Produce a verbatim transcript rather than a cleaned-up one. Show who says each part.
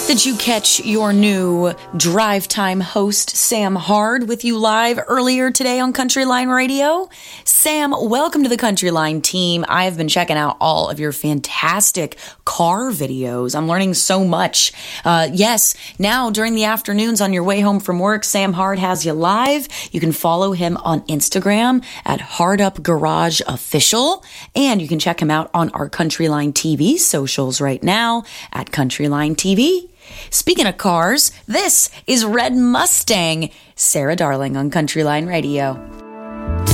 Speaker 1: Did you catch your new Drive Time host, Sam Hard, with you live earlier today on Countryline Radio? Sam, welcome to the Countryline team. I have been checking out all of your fantastic car videos. I'm learning so much. Uh, yes, now during the afternoons on your way home from work, Sam Hard has you live. You can follow him on Instagram at Hard Up Garage Official, and you can check him out on our Countryline T V socials right now at Countryline T V. Speaking of cars, this is Red Mustang. Sarah Darling on Countryline Radio.